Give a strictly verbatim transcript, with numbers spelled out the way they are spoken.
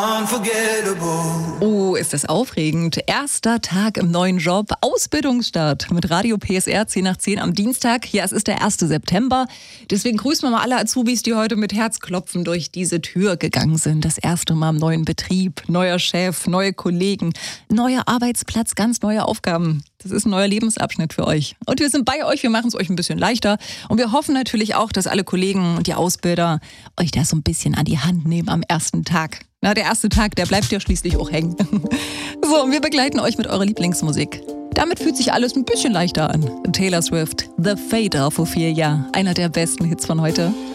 Oh, ist das aufregend. Erster Tag im neuen Job, Ausbildungsstart mit Radio P S R zehn nach zehn am Dienstag. Ja, es ist der erste September. Deswegen grüßen wir mal alle Azubis, die heute mit Herzklopfen durch diese Tür gegangen sind. Das erste Mal im neuen Betrieb, neuer Chef, neue Kollegen, neuer Arbeitsplatz, ganz neue Aufgaben. Das ist ein neuer Lebensabschnitt für euch. Und wir sind bei euch, wir machen es euch ein bisschen leichter. Und wir hoffen natürlich auch, dass alle Kollegen und die Ausbilder euch da so ein bisschen an die Hand nehmen am ersten Tag. Na, der erste Tag, der bleibt ja schließlich auch hängen. So, und wir begleiten euch mit eurer Lieblingsmusik. Damit fühlt sich alles ein bisschen leichter an. Taylor Swift, The Fader vor vier Jahren. Einer der besten Hits von heute.